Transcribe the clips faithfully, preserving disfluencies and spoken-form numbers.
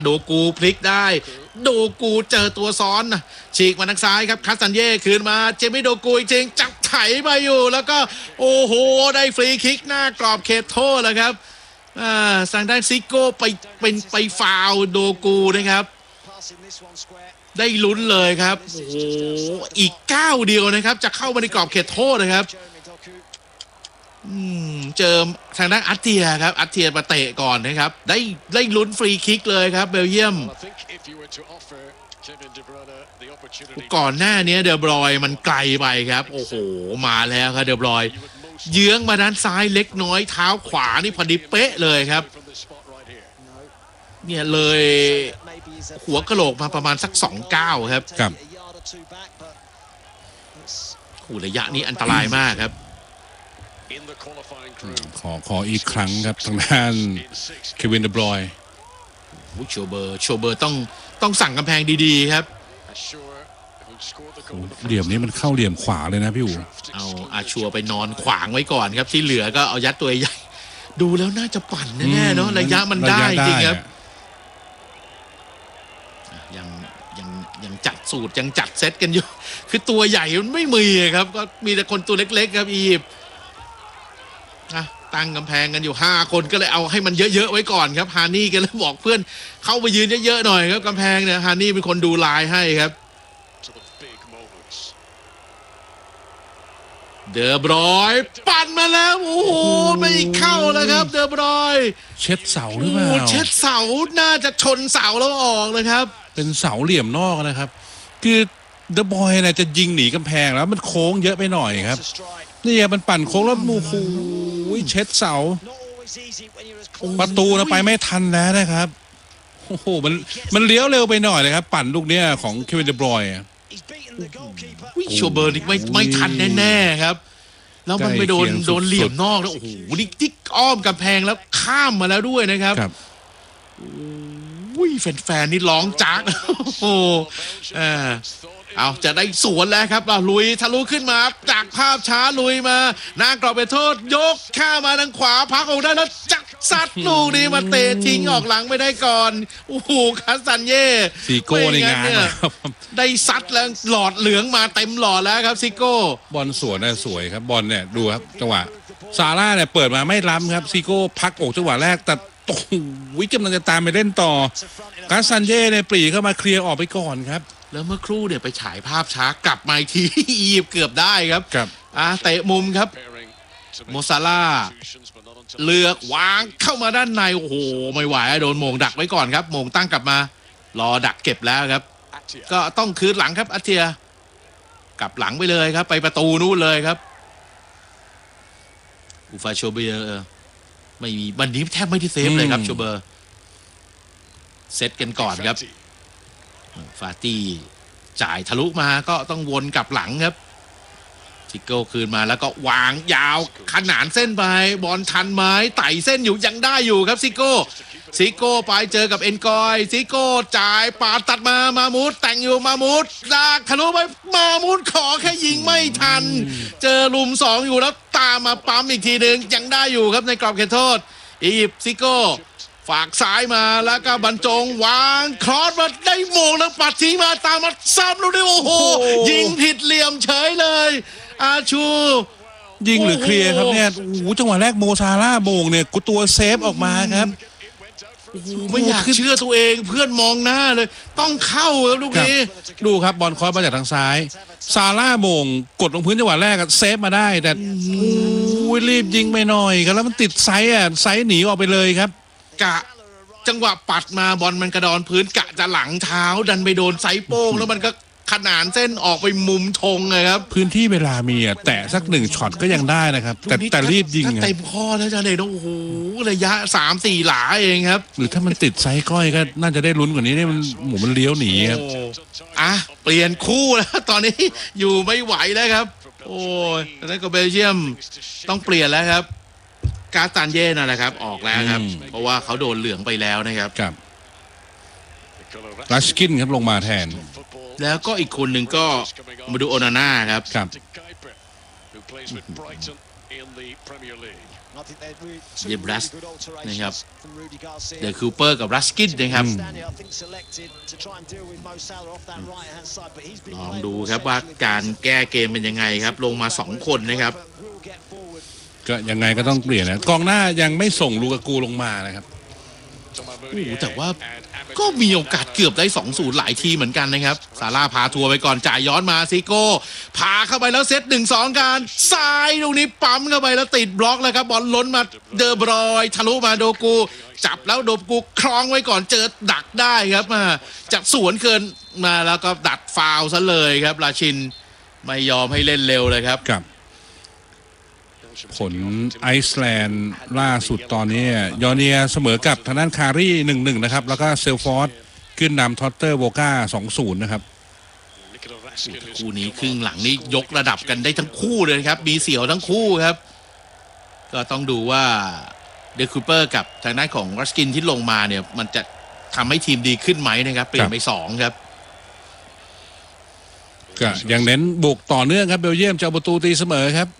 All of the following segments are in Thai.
โดกูพลิกได้โดกูเจอตัวซ้อนฉีกมาทางซ้ายครับคาสตันเย่คืนมาเจมี่โดกูจริงจับไถมาอยู่แล้วก็โอ้โหได้ฟรีคิกหน้ากรอบเขตโทษแล้วครับอ่าทางด้านซิโก้ไปเป็นไปฟาวโดกูนะครับได้ลุ้นเลยครับโอ้โหอีกก้าวเดียวนะครับจะเข้ามาในกรอบเขตโทษนะครับอืมเจอทางด้านอัตเทียครับอัตเทียมาเตะก่อนนะครับได้ได้ลุ้นฟรีคิกเลยครับเบลเยียมก่อนหน้านี้เดอบรอยมันไกลไปครับโอ้โหมาแล้วครับเดอบรอยเยื้องมาด้านซ้ายเล็กน้อยเท้าขวานี่พอดีเป๊ะเลยครับเนี่ยเลยหัวกะโหลกมาประมาณสักสองเก้าครับครับโอ้ระยะนี้อันตรายมากครับขอขออีกครั้งครับทางด้านเควินเดอบรอยโชเบอร์โชเบอร์ต้องต้องสั่งกำแพงดีๆครับเหลี่ยมนี้มันเข้าเหลี่ยมขวาเลยนะพี่อู๋เอาอาชัวไปนอนขวางไว้ก่อนครับที่เหลือก็เอายัดตัวใหญ่ดูแล้วน่าจะปั่นแน่ๆเนาะระยะมันได้จริงครับยังยังยังจัดสูตรยังจัดเซตกันอยู่คือตัวใหญ่มันไม่มีครับก็มีแต่คนตัวเล็กๆครับอียิปต์ตั้งกำแพงกันอยู่ห้าคนก็เลยเอาให้มันเยอะๆไว้ก่อนครับฮานี่ก็เลยบอกเพื่อนเข้าไปยืนเยอะๆหน่อยครับกำแพงเนี่ยฮานี่เป็นคนดูลายให้ครับเดอบรอยปั่นมาแล้วโอ้โหไม่เข้าแล้วครับเดอบรอยเช็ดเสาหรือเปล่าเช็ดเสาน่าจะชนเสาแล้วออกเลยครับเป็นเสาเหลี่ยมนอกนะครับคือเดอบอยเนี่ยจะยิงหนีกำแพงแล้วมันโค้งเยอะไปหน่อยครับนี่มันปั่นโค้งแล้วมูคูเช็ดเสาประตูนะไปไม่ทันแล้วนะครับโอ้โหมันมันเลี้ยวเร็วไปหน่อยเลยครับปั่นลูกเนี้ยของเควินเดอบรอยวิโชเบอร์นี่ไม่ไม่ทันแน่ๆครับแล้วมันไปโดนโดนเหลี่ยมนอกแล้วโอ้โหนี่จิ๊กอ้อมกำแพงแล้วข้ามมาแล้วด้วยนะครับอุ้ยแฟนๆนี่ร้องจักโอ้โหเออเอาจะได้สวนแล้วครับลุยทะลุขึ้นมาจากภาพช้าลุยมาหน้ากรอบไปโทษยกข้ามาทางขวาพักออกได้แล้วจักซัดลูกนี้มาเตะทิ้งออกหลังไม่ได้ก่อนโอ้โหคาสตันเย่ซิโก้ในงานได้ซัดแล้วหลอดเหลืองมาเต็มหลอดแล้วครับซิโก้บอลสวนน่ะสวยครับบอลเนี่ยดูครับจังหวะซาร่าเนี่ยเปิดมาไม่ล้ำครับซิโก้พักอกจังหวะแรกแต่โอ้โหกำลังจะตามไปเล่นต่อคาสตันเย่เนี่ยปรีเข้ามาเคลียร์ออกไปก่อนครับแล้วเมื่อครู่เนี่ยไปฉายภาพช้ากลับมาอีกทีอียิปต์เกือบได้ครับครับอ่ะเตะมุมครับโมซาร่าเลือกวางเข้ามาด้านในโอ้โหไม่ไหวโดนโมงดักไว้ก่อนครับโมงตั้งกลับมารอดักเก็บแล้วครับก็ต้องคืนหลังครับอาเทียกลับหลังไปเลยครับไปประตูนู้นเลยครับอูฟาโชเบอร์ไม่มีวันนี้แทบไม่ได้เซฟเลยครับโชเบอร์เซตกันก่อนครับฟาตี้จ่ายทะลุมาก็ต้องวนกลับหลังครับซิโก้คืนมาแล้วก็วางยาวขนานเส้นไปบอลทันไม้ไต่เส้นอยู่ยังได้อยู่ครับซิโก้ซิโก้ไปเจอกับเอ็นกอยซิโก้จ่ายปาดตัดมามามูดแต่งอยู่มามูดลากทะลุไปมามูดขอแค่ยิงไม่ทันเจอลุมสองอยู่แล้วตามมาปั๊มอีกทีหนึ่งยังได้อยู่ครับในกรอบเขตโทษอียิปต์ซิโก้ฝากซ้ายมาแล้วก็บรรจงวางครอสมาได้โมงแล้วปัดทิ้งมาตามมาซ้ำลูกนี้โอ้โหยิงผิดเหลี่ยมเฉยเลยอาชูยิงหรือเคลียร์ครับเนี่ยโอ้โหจังหวะแรกโมซาร่าโมงเนี่ยกูตัวเซฟออกมาครับโอ้โหไม่อยากเชื่อตัวเองเพื่อนมองหน้าเลยต้องเข้าครับลูกนี้ดูครับบอลคอสมาจากทางซ้ายซาร่าโมงกดลงพื้นจังหวะแรกเซฟมาได้แต่โอ้ยรีบยิงไปหน่อยครับแล้วมันติดไซส์อ่ะไซส์หนีออกไปเลยครับกะจังหวะปัดมาบอลมันกระดอนพื้นกะจะหลังเท้าดันไปโดนไซโป้งแล้วมันก็ขนานเส้นออกไปมุมธงเลยครับพื้นที่เวลามีอ่ะแต่สักหนึ่งช็อตก็ยังได้นะครับแต่แต่รีบยิงเต็มข้อแล้วจะเลยโอ้โหระยะสามสี่หลาเองครับหรือถ้ามันติดไซส์ก้อยก็น่าจะได้ลุ้นกว่านี้เนี่ยมันหมูมันเลี้ยวหนีครับอ่ะเปลี่ยนคู่แล้วตอนนี้อยู่ไม่ไหวแล้วครับโอ้ยแล้วก็เบลเยียมต้องเปลี่ยนแล้วครับกาตันเย่นั่นแหละครับออกแล้วครับเพราะว่าเขาโดนเหลืองไปแล้วนะครับครับลัชกินครับลงมาแทนแล้วก็อีกคนหนึ่งก็มาดูโอนาน่าครับครับเยบรัสนะครับเดอะคูเปอร์กับรัสกินนะครับลองดูครับว่าการแก้เกมเป็นยังไงครับลงมาสองคนนะครับก็ยังไงก็ต้องเปลี่ยนนะกองหน้ายังไม่ส่งลูกากูลงมานะครับโอ้แต่ว่าก็มีโอกาสเกือบได้ สองศูนย์ หลายทีเหมือนกันนะครับซาร่าพาทัวร์ไปก่อนจ่ายย้อนมาซิโก้พาเข้าไปแล้วเซต หนึ่งสอง การซ้ายตรงนี้ปั๊มเข้าไปแล้วติดบล็อกแล้วครับบอลล้นมาเดอบรอยทะลุมาโดกูจับแล้วโดกูคล้องไว้ก่อนเจอดักได้ครับมาจับสวนเกินมาแล้วก็ดัดฟาวซะเลยครับราชินไม่ยอมให้เล่นเร็วเลยครับกับผลไอซ์แลนด์ล่าสุดตอนนี้ยอร์เนียเสมอกับทางด้านคารี หนึ่งหนึ่ง นะครับแล้วก็เซลฟอร์ดขึ้นนำท็อตเตอร์โบก้า สองศูนย์ นะครับคู่นี้ครึ่งหลังนี้ยกระดับกันได้ทั้งคู่เลยครับมีเสี่ยวทั้งคู่ครับก็ต้องดูว่าเดอะคูเปอร์กับทางด้านของรัสกินที่ลงมาเนี่ยมันจะทำให้ทีมดีขึ้นไหมนะครับเปลี่ยนไปสองครับก็ยังเน้นบุกต่อเนื่องครับเบลเยียมจะเอาประตูตีเสมอครับ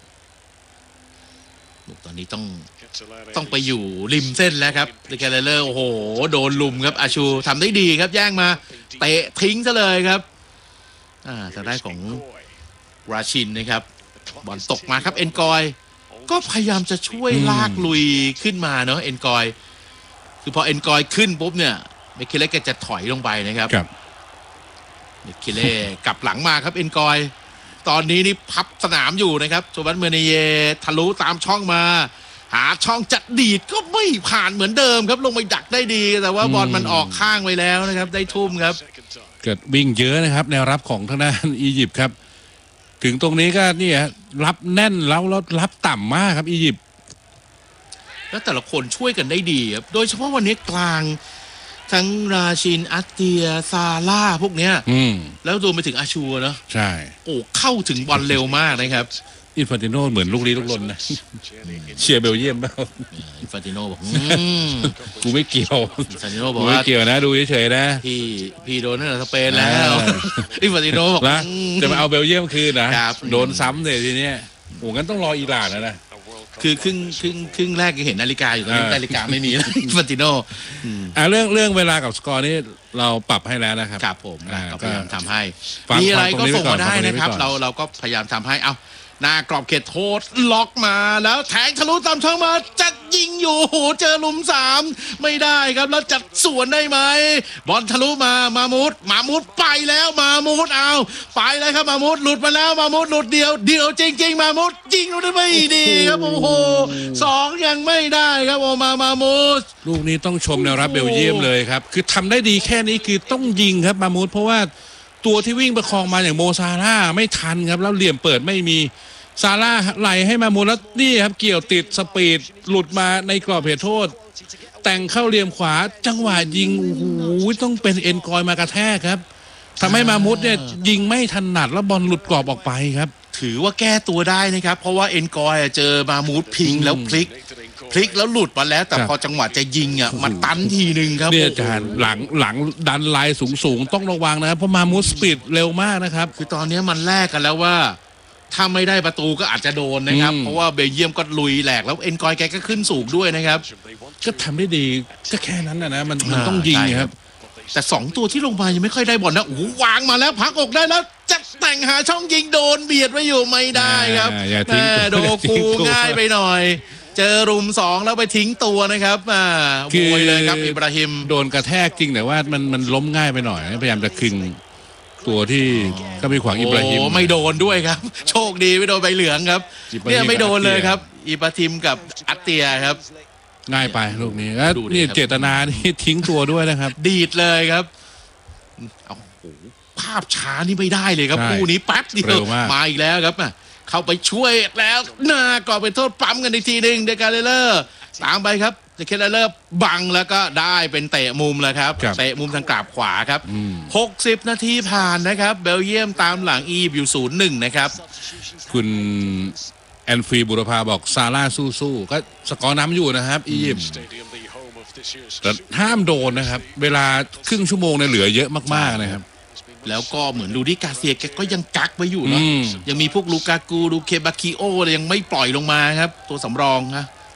ตอนนี้ต้องต้องไปอยู่ริมเส้นแล้วครับเดคาเลเลอร์โอ้โหโดนลุมครับอาชูทำได้ดีครับแย่งมาเตะทิ้งซะเลยครับอ่าทางด้านของราชินนะครับบอลตกมาครับเอ็นกอยก็พยายามจะช่วยลากลุยขึ้นมาเนาะเอ็นกอยคือพอเอ็นกอยขึ้นปุ๊บเนี่ยเมคิเล่ก็จะถอยลงไปนะครับเมคิเล่กลับหลังมาครับเอ็นกอยตอนนี้นี่พับสนามอยู่นะครับโจบันเมเนเยทะลุตามช่องมาหาช่องจัดดีดก็ไม่ผ่านเหมือนเดิมครับลงไปดักได้ดีแต่ว่าบอลมันออกข้างไปแล้วนะครับได้ทุ่มครับเกิดวิ่งเยอะนะครับแนวรับของทางด้านอียิปต์ครับถึงตรงนี้ก็นี่รับแน่นแล้วแล้วรับต่ำมากครับอียิปต์แล้วแต่ละคนช่วยกันได้ดีครับโดยเฉพาะวันนี้กลางทั้งราชินอัตเตียซาร่าพวกเนี้ยแล้วรวมไปถึงอาชูเนาะใช่โอ้เข้าถึงบอลเร็วมากนะครับอินฟานติโนเหมือนลูกลี้ลูกลนนะเชียร์เบลเยียมเปล่าอินฟานติโนบอกกูไม่เกี่ยวอินฟานติโนบอกว่าไม่เกี่ยวนะดูเฉยๆนะพี่พี่โดนนั่นแหละสเปนแล้วอินฟานติโนบอกนะจะมาเอาเบลเยียมคืนนะโดนซ้ำเลยทีเนี้ยโอ้งั้นต้องรออิหร่านนะนะคือครึ่งครึ่งครึ่งแรกยังเห็นนาฬิกาอยู่ตอนนี้นาฬิกาไม่มีแล้วฟานติโนอ่าเรื่องเรื่องเวลากับสกอร์นี่เราปรับให้แล้วนะครับครับผมก็พยายามทำให้มีอะไรก็ส่งมาได้นะครับเราเราก็พยายามทำให้เอาหน้ากรอบเขตโทษล็อกมาแล้วแทงทะลุตามช่องมาจัดยิงอยู่โหเจอลุมสามไม่ได้ครับแล้วจัดสวนได้ไหมบอลทะลุมามามุดมามุดไปแล้วมามุดเอาไปเลยครับมามุดหลุดมาแล้วมามุดหลุดเดียวเดียวจริงๆมามุดยิงหลุดไม่ดีครับโอ้โหสองยังไม่ได้ครับโอมามามุดลูกนี้ต้องชมแนวรับเบลเยียมเลยครับคือทำได้ดีแค่นี้คือต้องยิงครับมามุดเพราะว่าตัวที่วิ่งประคองมาอย่างโมซาร่าไม่ทันครับแล้วเหลี่ยมเปิดไม่มีซาร่าไหลให้มามุดแล้วนี่ครับเกี่ยวติดสปีดหลุดมาในกรอบเขตโทษแต่งเข้าเหลี่ยมขวาจังหวะยิงโอ้โหต้องเป็นเอ็นกอยมากระแทกครับทำให้มามุดเนี่ยยิงไม่ถนัดแล้วบอลหลุดกรอบออกไปครับถือว่าแก้ตัวได้นะครับเพราะว่าเอ็นกอยเจอมามุดพิงแล้วพลิกพลิกแล้วหลุดมาแล้วแต่พอจังหวะจะยิงอ่ะมันตันทีนึงครับเนี่ยอาจารย์หลังหลังดันไลน์สูงๆต้องระวังนะครับเพราะมามุดสปีดเร็วมากนะครับคือตอนนี้มันแลกกันแล้วว่าถ้าไม่ได้ประตูก็อาจจะโดนนะครับเพราะว่าเบลเยียมก็ลุยแหลกแล้วเอ็นกอยแกก็ขึ้นสูงด้วยนะครับก็ทำได้ดีก็แค่นั้นนะนะมันมันต้องยิงครับแต่สองตัวที่ลงมายังไม่ค่อยได้บอลนะโอ้วางมาแล้วพักอกได้แล้วจะแต่งหาช่องยิงโดนเบียดไว้อยู่ไม่ได้ครับแม่โดกูง่ายไปหน่อยเจอรุมสองแล้วไปทิ้งตัวนะครับอ่าโวยเลยครับอิบราฮิมโดนกระแทกจริงแต่ว่ามันมันล้มง่ายไปหน่อยพยายามจะคึงตัวที่ก็ไปขวางอิบราฮิมไม่โดนด้วยครับโชคดีไม่โดนใบเหลืองครับเนี่ยไม่โดนเลยครับอิบราฮิมกับอัตเตียครับง่ายไปลูกนี้แล้วนี่เจตนาที่ทิ้งตัวด้วยนะครับดีดเลยครับเอาโอ้ภาพช้านี่ไม่ได้เลยครับคู่นี้แป๊บเดียวมาอีกแล้วครับเข้าไปช่วยแล้วหน้าก่อเป็นโทษปั๊มกันอีกทีหนึ่งเดกาเลเลอร์ตามไปครับเดกาเลเลอร์บังแล้วก็ได้เป็นเตะมุมแล้วครับเตะมุมทางกราบขวาครับหกสิบนาทีผ่านนะครับเบลเยียมตามหลังอียิปต์อยู่ ศูนย์หนึ่ง นะครับคุณแอนฟรีบุรพาบอกซาร่าสู้ๆก็สกอร์น้ำอยู่นะครับอียิปต์แต่ห้ามโดนนะครับเวลาครึ่งชั่วโมงเนี่ยเหลือเยอะมากๆนะครับแล้วก็เหมือนลูดิกาเซียแกก็ยังกักไว้อยู่เนาะยังมีพวกลูกากูลูเคบาคิโอยังไม่ปล่อยลงมาครับตัวสำรองนะเต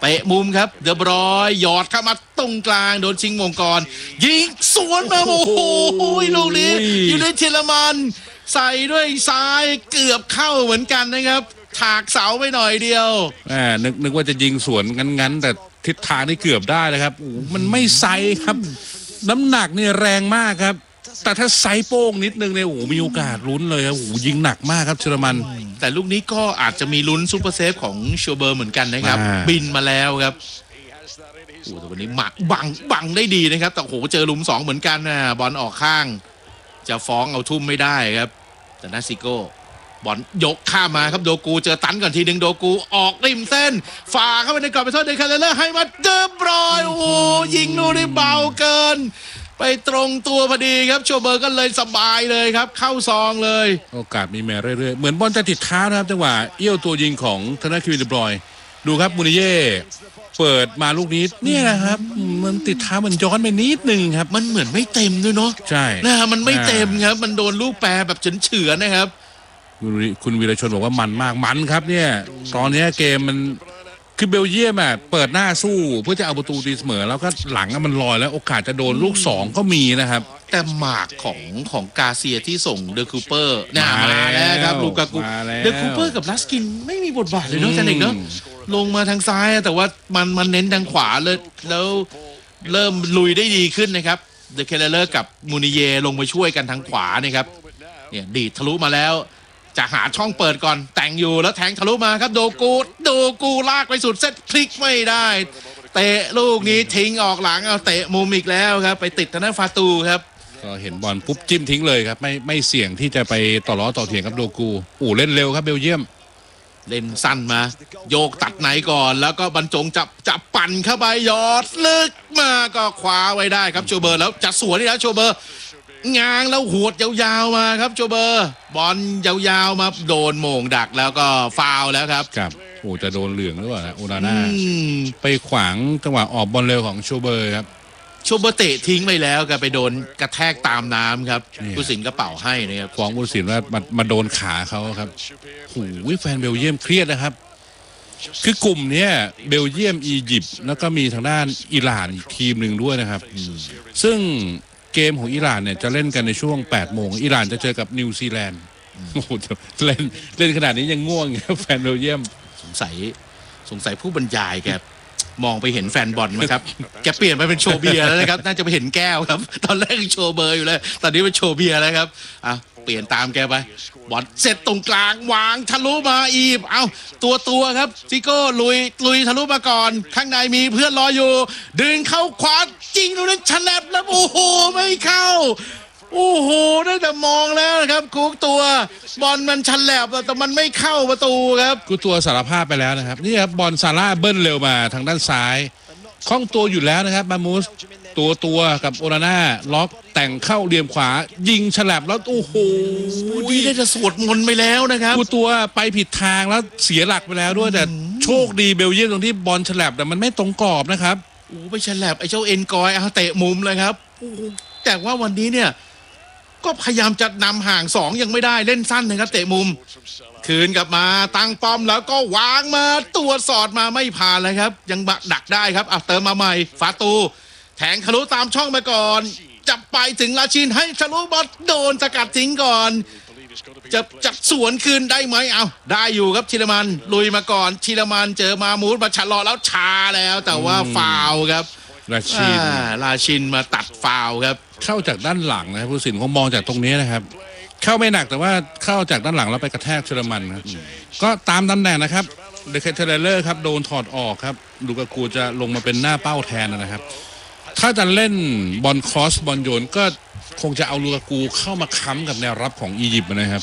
เตะมุมครับเดอบรอยหยอดเข้ามาตรงกลางโดนชิงมงกรยิงสวนมาโอ้โหลูกนี้อยู่ในเทเลมันใส่ด้วยซ้ายเกือบเข้าเหมือนกันนะครับถากเสาไปหน่อยเดียวแหมนึกนึกว่าจะยิงสวนงั้นๆแต่ทิศทางนี่เกือบได้เลยครับโอ้มันไม่ไซครับน้ำหนักนี่แรงมากครับแต่ถ้าไซโป้งนิดนึงเนี่ยโอ้มีโอกาสลุ้นเลยครับโอ้ยิงหนักมากครับเชอร์มันแต่ลูกนี้ก็อาจจะมีลุ้นซูเปอร์เซฟของโชเบอร์เหมือนกันนะครับบินมาแล้วครับโอ้แต่วันนี้หมักบังบังได้ดีนะครับแต่โอ้โหเจอลุมสองเหมือนกันนะบอลออกข้างจะฟ้องเอาทุ่มไม่ได้ครับแต่นาซิโก้บอลยกข้ามมาครับโดกูเจอตันก่อนทีหนึ่งโดกูออกริมเส้นฝ่าเข้าไปในกรอบไปโทษเดคาเลเลอร์ให้มาเดอบรอยโอ้โหยิงนู่นได้เบาเกินไปตรงตัวพอดีครับโชเบอร์ก็เลยสบายเลยครับเข้าซองเลยโอกาสมีแม้เรื่อยๆเหมือนบอลจะติดเท้านะครับจังหวะเอี้ยวตัวยิงของธนาคิวินเดบรอยดูครับมูนิเย่เปิดมาลูกนี้เนี่ยนะครับมันติดเท้ามันย้อนไปนิดนึงครับมันเหมือนไม่เต็มด้วยเนาะใช่นะมันไม่เต็มครับมันโดนลูกแปรแบบเฉือนๆนะครับคุณวีรชนบอกว่ามันมากมันครับเนี่ยตอนนี้เกมมันคือเบลเยียมอ่ะเปิดหน้าสู้เพื่อจะเอาประตูตีเสมอแล้วก็หลังมันลอยแล้วโอกาสจะโดนลูกสองก็มีนะครับแต่หมากของของกาเซียที่ส่งเดอคูเปอร์น่ามาแล้วครับลูกากูเดอคูเปอร์กับลัสกินไม่มีบทบาทเลยเนาะจันเอกเนาะลงมาทางซ้ายแต่ว่ามันมันเน้นทางขวาเลยแล้วเริ่มลุยได้ดีขึ้นนะครับเดอะเคเลเลอร์กับมูนิเยลงมาช่วยกันทางขวานะครับเนี่ยดีดทะลุมาแล้วจะหาช่องเปิดก่อนแต่งอยู่แล้วแทงทะลุมาครับโดกูโดกูลากไปสุดเซตพลิกไม่ได้เตะลูกนี้ทิ้งออกหลังเอาเตะมุมอีกแล้วครับไปติดทางด้านฟาตูครับก็เห็นบอลปุ๊บจิ้มทิ้งเลยครับไม่ไม่เสี่ยงที่จะไปต่อล้อต่อเถียงกับโดกูอู่เล่นเร็วครับเบลเยียมเล่นสั้นมาโยกตัดไหนก่อนแล้วก็บรรจงจับจับปั่นเข้าไปยอดลึกมาก็คว้าไว้ได้ครับโชเบอร์แล้วจะสวนนี่แล้วโชเบอร์งางแล้วหวดยาวๆมาครับโชเบอร์บอลยาวๆมาโดนโหม่งดักแล้วก็ฟาวแล้วครับครับโอ้จะโดนเหลืองหรือเปล่าโอนาน่าไปขวางจังหวะออกบอลเร็วของโชเบอร์ครับโชเบอร์เตะทิ้งไปแล้วก็ไปโดนกระแทกตามน้ำครับผู้สินก็เป่าให้นะครับขวางผู้สินว่ามามาโดนขาเขาครับโอ้ยแฟนเบลเยียมเครียดนะครับคือกลุ่มนี้เบลเยียมอียิปต์แล้วก็มีทางด้านอิหร่านอีกทีมหนึ่งด้วยนะครับซึ่งเกมของอิหร่านเนี่ยจะเล่นกันในช่วงแปดโมงอิหร่านจะเจอกับนิวซีแลนด์โอ้โหเล่นเล่นขนาดนี้ยังง่วงครับแฟนเบลเยียมสงสัยสงสัยผู้บรรยายแกมองไปเห็นแฟนบอลไหมครับแกเปลี่ยนไปเป็นโชว์เบียร์แล้วนะครับน่าจะไปเห็นแก้วครับตอนแรกโชว์เบอร์อยู่เลยตอนนี้เป็นโชว์เบียร์แล้วครับอ่ะเปลี่ยนตามแกไปบอลเสร็จตรงกลางวางทะลุมาอีบเอาตัวตัวครับซิโก้ลุยลุยทะลุมาก่อนข้างในมีเพื่อนรออยู่ดึงเข้าขวาจริงตรงนั้นฉลับแล้วโอ้โหไม่เข้าโอ้โหได้แต่มองแล้วนะครับกุ๊กตัวบอลมันฉลับแต่มันไม่เข้าประตูครับกุ๊กตัวสารภาพไปแล้วนะครับนี่ครับบอลซาร่าเบิ้ลเร็วมาทางด้านซ้ายคล่องตัวอยู่แล้วนะครับมามูสตัวตัวกับโอนาน่าล็อกแต่งเข้าเหลี่ยมขวายิงฉลับแล้วโอ้โหได้จะสวดมนต์ไปแล้วนะครับตัวตัวไปผิดทางแล้วเสียหลักไปแล้วด้วยแต่โชคดีเบลเยียมตรงที่บอลฉลับแต่มันไม่ตรงกรอบนะครับโอ้ไปฉลับไอ้เจ้าเอ็นกอยเอาเตะมุมเลยครับแต่ว่าวันนี้เนี่ยก็พยายามจะนำห่างสองยังไม่ได้เล่นสั้นนะครับเตะมุมคืนกลับมาตั้งป้อมแล้วก็วางมาตัวสอดมาไม่ผ่านเลยครับยังดักได้ครับอ่ะเติมมาใหม่ฟาตูแทงทะลุตามช่องมาก่อนจะไปถึงลาชินให้ทะลุบอลโดนสกัดทิ้งก่อนจะจับสวนคืนได้ไหมเอาได้อยู่ครับชิลมันลุยมาก่อนชิลมันเจอมามูดมาชะลอแล้วชาแล้วแต่ว่าฟาวครับลาชินลาชินมาตัดฟาวครับเข้าจากด้านหลังนะครับผู้สินเขามองจากตรงนี้นะครับเข้าไม่หนักแต่ว่าเข้าจากด้านหลังแล้วไปกระแทกเชอร์มันครับก็ตามตำแหน่งนะครับเดอะเคเทเลอร์ครับโดนถอดออกครับลูกากูจะลงมาเป็นหน้าเป้าแทนนะครับถ้าจะเล่นบอลครอสบอลโยนก็คงจะเอาลูกากูเข้ามาค้ำกับแนวรับของอียิปต์นะครับ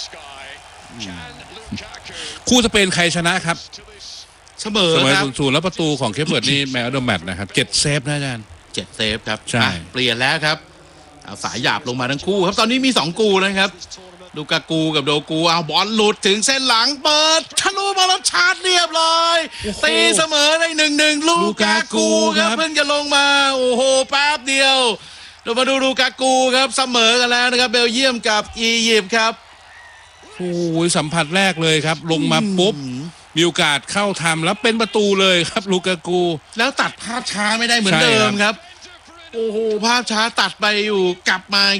คู่สเปนใครชนะครับเสมอครับศูนย์แล้วประตูของเคปเบิร์ดนี่แมวเดอร์แมตนะครับเจ็ดเซฟนะอาจารย์เจ็ดเซฟครับใช่เปลี่ยนแล้วครับเอาสายหยาบลงมาทั้งคู่ครับตอนนี้มีสองกูนะครับลูกากูกับโดกูเอาบอลหลุดถึงเส้นหลังเปิดทะลุมาแล้วชาร์จเรียบร้อยตีเสมอได้หนึ่งหนึ่งลูกากูครับเพิ่งจะลงมาโอ้โหแป๊บเดียวเรามาดูลูกากูครับเสมอกันแล้วนะครับเบลเยียมกับอียิปต์ครับโอ้ยสัมผัสแรกเลยครับลงมาปุ๊บมีโอกาสเข้าทำแล้วเป็นประตูเลยครับลูกากูแล้วตัดภาพช้าไม่ได้เหมือนใช่เดิครัมบครับ โอ้โหภาพช้าตัดไปอยู่กลับมา